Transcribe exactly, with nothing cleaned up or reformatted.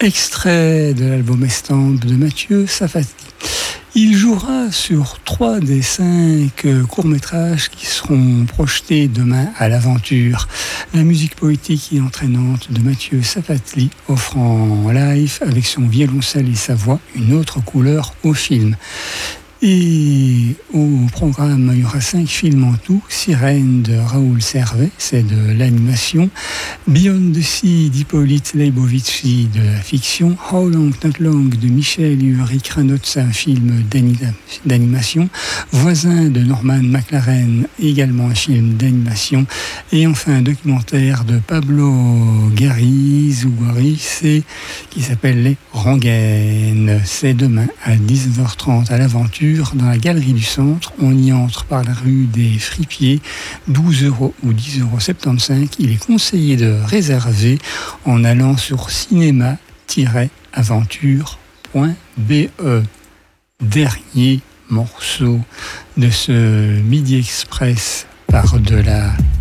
Extrait de l'album Estampe de Mathieu Safati. Il jouera sur trois des cinq courts-métrages qui seront projetés demain à l'Aventure. La musique poétique et entraînante de Mathieu Safati offrant en live avec son violoncelle et sa voix une autre couleur au film. Et au programme, il y aura cinq films en tout. Sirène de Raoul Servet, c'est de l'animation. Beyond the Sea d'Hippolyte Leibovici, de la fiction. How Long Not Long de Michel et Ulrich Ranotz, un film d'animation. Voisin de Norman McLaren, également un film d'animation. Et enfin un documentaire de Pablo Gariz, ou Gariz, qui s'appelle Les Rengaines. C'est demain à dix-neuf heures trente à l'Aventure, dans la galerie du centre. On y entre par la rue des Fripiers, douze euros ou dix euros soixante-quinze. Il est conseillé de réserver en allant sur cinéma tiret aventure point b e. Dernier morceau de ce Midi Express par de la